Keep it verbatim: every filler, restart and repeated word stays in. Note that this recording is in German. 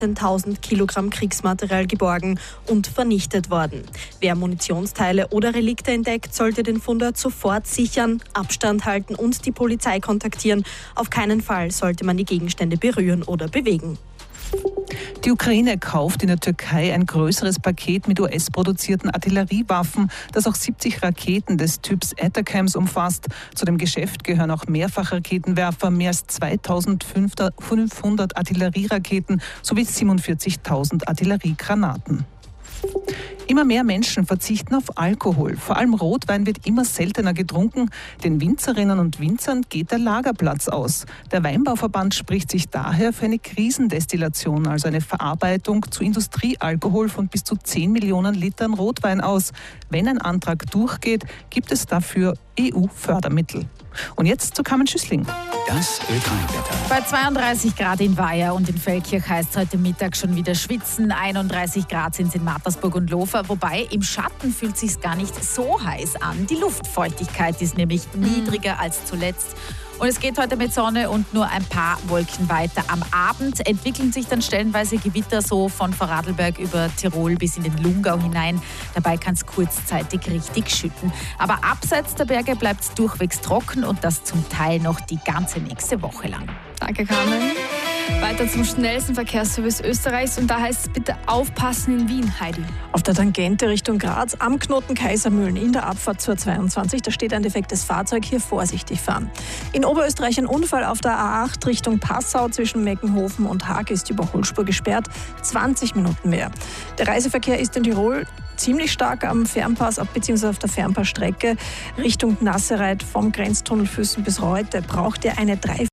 tausend Kilogramm Kriegsmaterial geborgen und vernichtet worden. Wer Munitionsteile oder Relikte entdeckt, sollte den Fundort sofort sichern, Abstand halten und die Polizei kontaktieren. Auf keinen Fall sollte man die Gegenstände berühren oder bewegen. Die Ukraine kauft in der Türkei ein größeres Paket mit U S-produzierten Artilleriewaffen, das auch siebzig Raketen des Typs ATACMS umfasst. Zu dem Geschäft gehören auch Mehrfachraketenwerfer, mehr als zweitausendfünfhundert Artillerieraketen sowie siebenundvierzigtausend Artilleriegranaten. Immer mehr Menschen verzichten auf Alkohol. Vor allem Rotwein wird immer seltener getrunken. Den Winzerinnen und Winzern geht der Lagerplatz aus. Der Weinbauverband spricht sich daher für eine Krisendestillation, also eine Verarbeitung zu Industriealkohol von bis zu zehn Millionen Litern Rotwein aus. Wenn ein Antrag durchgeht, gibt es dafür E U-Fördermittel. Und jetzt zu Carmen Schüssling. Das Ö drei Wetter. Bei zweiunddreißig Grad in Weiher und in Feldkirch heißt es heute Mittag schon wieder schwitzen. einunddreißig Grad sind es in Mattersburg und Lofer. Wobei im Schatten fühlt es sich gar nicht so heiß an. Die Luftfeuchtigkeit ist nämlich mhm. niedriger als zuletzt. Und es geht heute mit Sonne und nur ein paar Wolken weiter. Am Abend entwickeln sich dann stellenweise Gewitter so von Vorarlberg über Tirol bis in den Lungau hinein. Dabei kann es kurzzeitig richtig schütten. Aber abseits der Berge bleibt es durchwegs trocken und das zum Teil noch die ganze nächste Woche lang. Danke, Carmen. Weiter zum schnellsten Verkehrsservice Österreichs und da heißt es bitte aufpassen in Wien, Heidi. Auf der Tangente Richtung Graz am Knoten Kaisermühlen in der Abfahrt zur zweiundzwanzig, da steht ein defektes Fahrzeug, hier vorsichtig fahren. In Oberösterreich ein Unfall auf der A acht Richtung Passau zwischen Meckenhofen und Haag ist die Überholspur gesperrt, zwanzig Minuten mehr. Der Reiseverkehr ist in Tirol ziemlich stark am Fernpass bzw. auf der Fernpassstrecke Richtung Nassereit vom Grenztunnel Füssen bis Reute braucht ihr eine Dreiviertel